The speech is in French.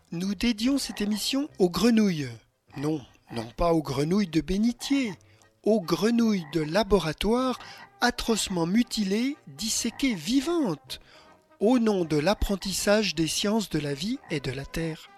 Nous dédions cette émission aux grenouilles. Non, non pas aux grenouilles de bénitier, aux grenouilles de laboratoire atrocement mutilées, disséquées vivantes, au nom de l'apprentissage des sciences de la vie et de la terre.